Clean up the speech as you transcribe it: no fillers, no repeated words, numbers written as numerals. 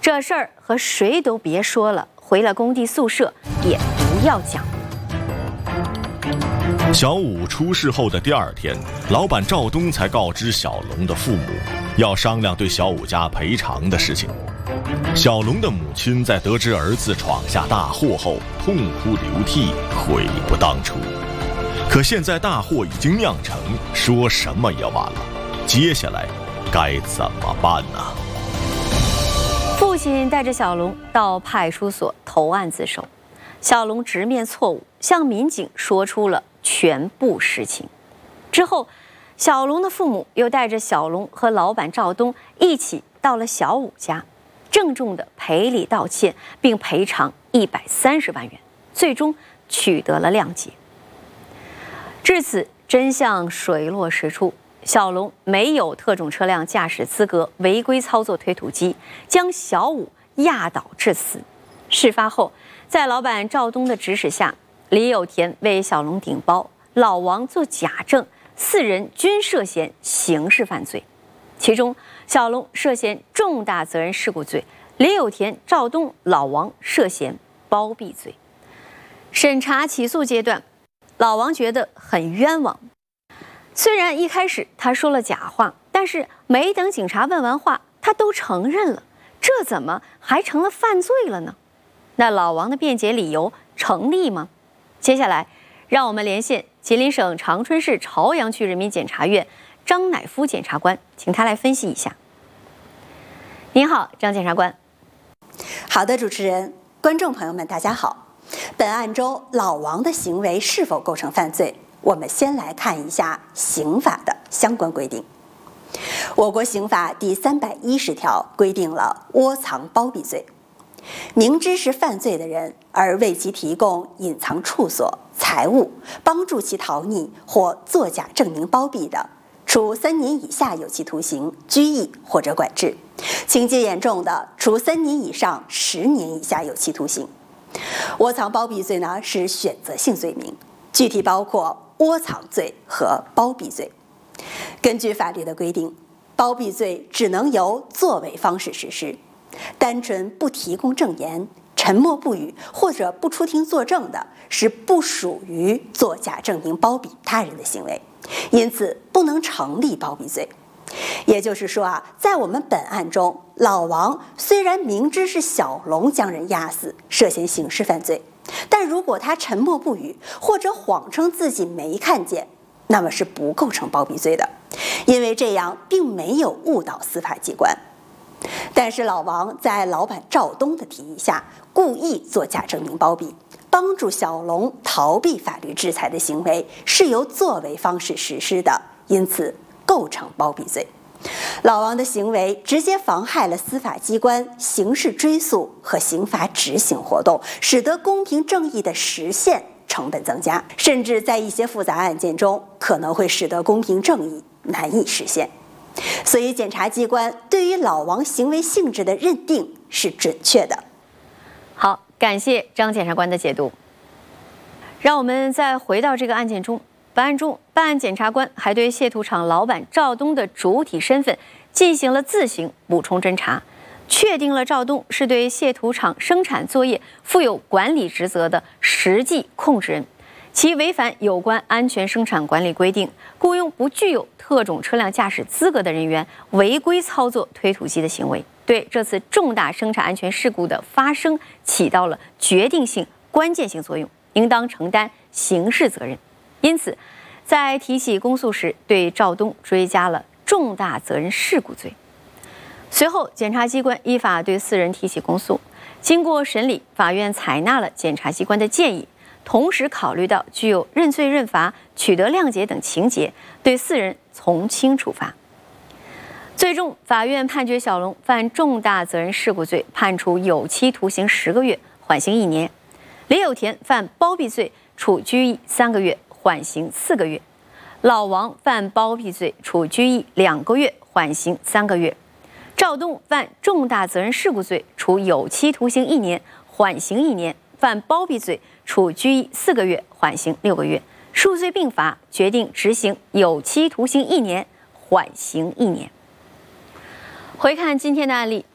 这事儿和谁都别说了，回了工地宿舍也不要讲。 小武出事后的第二天，老板赵东才告知小龙的父母，要商量对小武家赔偿的事情。小龙的母亲在得知儿子闯下大祸后，痛哭流涕，悔不当初。可现在大祸已经酿成，说什么也晚了。接下来该怎么办呢？ 父亲带着小龙到派出所投案自首，小龙直面错误，向民警说出了全部实情。之后，小龙的父母又带着小龙和老板赵东一起到了小武家，郑重地赔礼道歉，并赔偿130万元，最终取得了谅解。至此，真相水落石出，小龙没有特种车辆驾驶资格，违规操作推土机，将小武压倒致死。事发后，在老板赵东的指使下，李有田为小龙顶包，老王做假证，4人均涉嫌刑事犯罪。其中，小龙涉嫌重大责任事故罪，李有田、赵东、老王涉嫌包庇罪。审查起诉阶段，老王觉得很冤枉。虽然一开始他说了假话，但是没等警察问完话，他都承认了，这怎么还成了犯罪了呢？那老王的辩解理由成立吗？接下来，让我们连线吉林省长春市朝阳区人民检察院张乃夫检察官，请他来分析一下。您好，张检察官。 好的，主持人，观众朋友们，大家好。本案中老王的行为是否构成犯罪？我们先来看一下刑法的相关规定。我国刑法第310条规定了窝藏包庇罪，明知是犯罪的人而为其提供隐藏处所、财物，帮助其逃匿或作假证明包庇的，处3年以下有期徒刑、拘役或者管制；情节严重的，处3年以上10年以下有期徒刑。窝藏包庇罪呢是选择性罪名，具体包括窝藏罪和包庇罪。根据法律的规定，包庇罪只能由作为方式实施，单纯不提供证言、沉默不语或者不出庭作证的，是不属于作假证明包庇他人的行为，因此不能成立包庇罪。也就是说在我们本案中，老王虽然明知是小龙将人压死，涉嫌刑事犯罪，但如果他沉默不语或者谎称自己没看见，那么是不构成包庇罪的，因为这样并没有误导司法机关。但是老王在老板赵东的提议下，故意作假证明包庇，帮助小龙逃避法律制裁的行为是由作为方式实施的，因此构成包庇罪。老王的行为直接妨害了司法机关刑事追诉和刑罚执行活动，使得公平正义的实现成本增加，甚至在一些复杂案件中可能会使得公平正义难以实现。所以检察机关对于老王行为性质的认定是准确的。 好，感谢张检察官的解读。让我们再回到这个案件中，本案中，办案检察官还对蟹土厂老板赵东的主体身份进行了自行补充侦查，确定了赵东是对蟹土厂生产作业负有管理职责的实际控制人，其违反有关安全生产管理规定，雇佣不具有特种车辆驾驶资格的人员违规操作推土机的行为，对这次重大生产安全事故的发生起到了决定性、关键性作用，应当承担刑事责任。因此，在提起公诉时，对赵东追加了重大责任事故罪。随后，检察机关依法对4人提起公诉。经过审理，法院采纳了检察机关的建议，同时考虑到具有认罪认罚、取得谅解等情节，对4人从轻处罚。最终，法院判决小龙犯重大责任事故罪，判处有期徒刑10个月，缓刑1年；李有田犯包庇罪，处拘役3个月，缓刑4个月；老王犯包庇罪，处拘役2个月，缓刑3个月；赵东犯重大责任事故罪，处有期徒刑1年，缓刑1年；犯包庇罪，处拘役4个月，缓刑6个月。数罪并罚，决定执行有期徒刑1年，缓刑1年。回看今天的案例，